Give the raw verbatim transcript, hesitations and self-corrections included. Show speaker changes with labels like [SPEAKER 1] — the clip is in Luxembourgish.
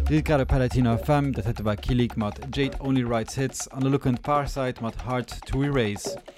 [SPEAKER 1] Dit gerade Palatina F M, dat het war Kilik mat Jade Only Writes Hits an der Look and Parside mat Hard to Erase.